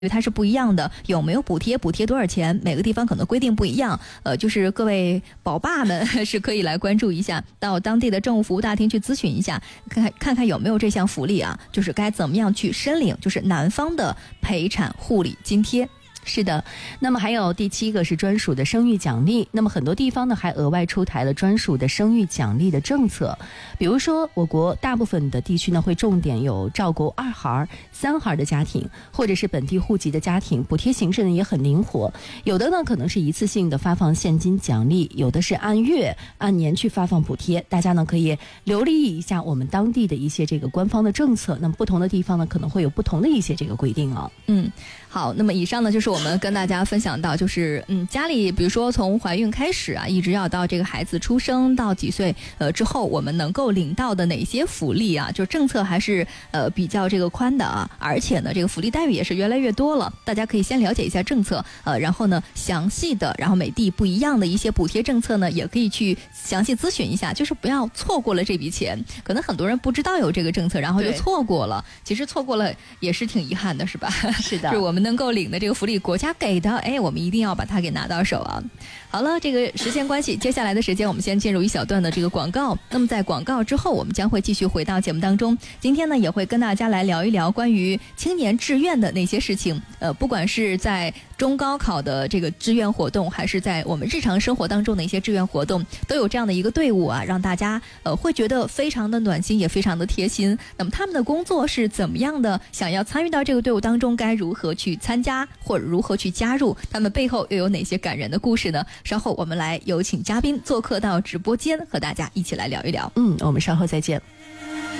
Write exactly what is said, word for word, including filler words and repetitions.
因为它是不一样的，有没有补贴，补贴多少钱，每个地方可能规定不一样。呃，就是各位宝爸们是可以来关注一下，到当地的政务服务大厅去咨询一下，看看看看有没有这项福利啊，就是该怎么样去申领，就是男方的陪产护理津贴。 是的，那么还有第七个是专属的生育奖励。那么很多地方呢还额外出台了专属的生育奖励的政策，比如说我国大部分的地区呢会重点有照顾二孩、三孩的家庭，或者是本地户籍的家庭，补贴形式呢也很灵活。有的呢可能是一次性的发放现金奖励，有的是按月、按年去发放补贴。大家呢可以留意一下我们当地的一些这个官方的政策，那么不同的地方呢可能会有不同的一些这个规定啊。 嗯，好，那么以上呢就是我们跟大家分享到，就是嗯，家里比如说从怀孕开始啊，一直要到这个孩子出生到几岁呃之后，我们能够领到的哪些福利啊？就政策还是呃比较这个宽的啊，而且呢，这个福利待遇也是越来越多了。大家可以先了解一下政策，呃，然后呢，详细的，然后每地不一样的一些补贴政策呢，也可以去详细咨询一下，就是不要错过了这笔钱。可能很多人不知道有这个政策，然后就错过了，其实错过了也是挺遗憾的，是吧？ 是的， 就是我们能够领的这个福利，国家给的，哎，我们一定要把它给拿到手啊！好了，这个时间关系，接下来的时间我们先进入一小段的这个广告。那么在广告之后，我们将会继续回到节目当中。今天呢，也会跟大家来聊一聊关于青年志愿的那些事情。呃，不管是在中高考的这个志愿活动，还是在我们日常生活当中的一些志愿活动，都有这样的一个队伍啊，让大家呃会觉得非常的暖心，也非常的贴心。那么他们的工作是怎么样的？想要参与到这个队伍当中，该如何去参加，或者如何去加入？他们背后又有哪些感人的故事呢？稍后我们来有请嘉宾做客到直播间，和大家一起来聊一聊。 嗯，我们稍后再见。